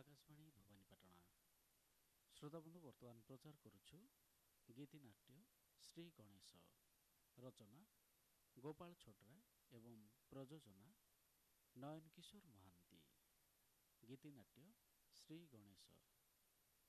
आकाशवाणी भवानीपाटना श्रोताबंधु बर्तमान प्रचार करुछु गीतिनाट्य श्री गणेश रचना गोपाल छोटराय एवं प्रयोजना नयन किशोर महांती। गीतिनाट्य श्री गणेश